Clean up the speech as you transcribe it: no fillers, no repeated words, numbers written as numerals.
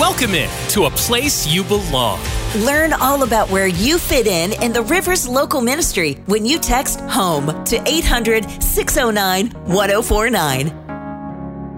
Welcome to a place you belong. Learn all about where you fit in the Rivers Local Ministry when you text HOME to 800-609-1049.